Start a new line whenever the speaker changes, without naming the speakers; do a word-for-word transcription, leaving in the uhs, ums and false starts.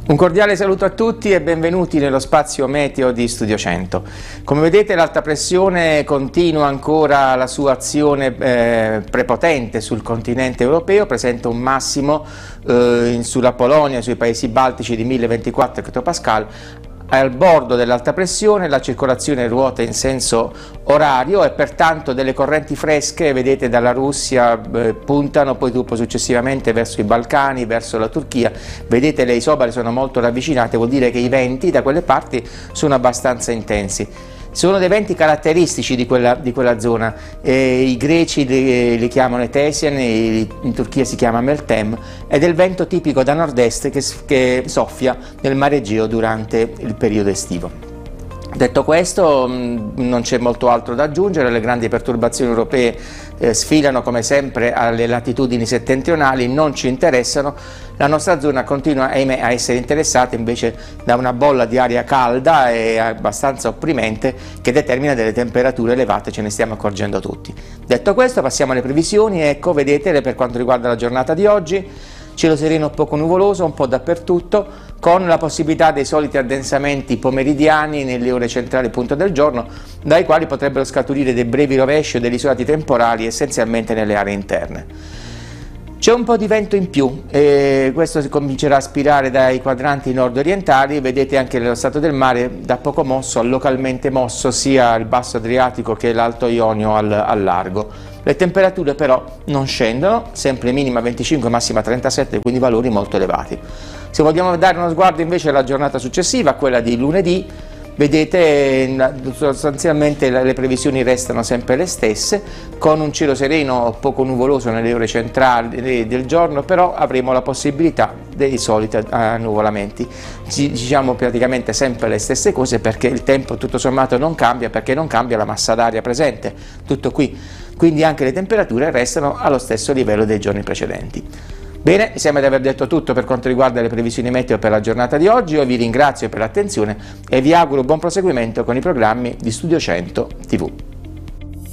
Un cordiale saluto a tutti e benvenuti nello spazio meteo di Studio cento. Come vedete, l'alta pressione continua ancora la sua azione eh, prepotente sul continente europeo, presenta un massimo eh, sulla Polonia e sui paesi baltici di mille ventiquattro ettopascal. Al bordo dell'alta pressione la circolazione ruota in senso orario e pertanto delle correnti fresche, vedete, dalla Russia eh, puntano poi dopo successivamente verso i Balcani, verso la Turchia. Vedete, le isobare sono molto ravvicinate, vuol dire che i venti da quelle parti sono abbastanza intensi. Sono dei venti caratteristici di quella, di quella zona, eh, i greci li, li chiamano Etesian, in Turchia si chiama Meltem, ed è il vento tipico da nord-est che, che soffia nel mare Egeo durante il periodo estivo. Detto questo, non c'è molto altro da aggiungere, le grandi perturbazioni europee eh, sfilano come sempre alle latitudini settentrionali, non ci interessano. La nostra zona continua, ahimè, a essere interessata invece da una bolla di aria calda e abbastanza opprimente che determina delle temperature elevate, ce ne stiamo accorgendo tutti. Detto questo, passiamo alle previsioni. Ecco, vedete, per quanto riguarda la giornata di oggi, cielo sereno poco nuvoloso un po' dappertutto, con la possibilità dei soliti addensamenti pomeridiani nelle ore centrali appunto del giorno, dai quali potrebbero scaturire dei brevi rovesci o degli isolati temporali essenzialmente nelle aree interne. C'è un po' di vento in più e questo si comincerà a spirare dai quadranti nord-orientali. Vedete anche lo stato del mare da poco mosso a localmente mosso, sia il basso Adriatico che l'alto Ionio al, al largo. Le temperature però non scendono, sempre minima venticinque, massima trentasette, quindi valori molto elevati. Se vogliamo dare uno sguardo invece alla giornata successiva, quella di lunedì, vedete sostanzialmente le previsioni restano sempre le stesse, con un cielo sereno poco nuvoloso nelle ore centrali del giorno, però avremo la possibilità dei soliti annuvolamenti. Diciamo praticamente sempre le stesse cose, perché il tempo tutto sommato non cambia, perché non cambia la massa d'aria presente, tutto qui, quindi anche le temperature restano allo stesso livello dei giorni precedenti. Bene, mi sembra di aver detto tutto per quanto riguarda le previsioni meteo per la giornata di oggi. Io vi ringrazio per l'attenzione e vi auguro buon proseguimento con i programmi di Studio cento tivù.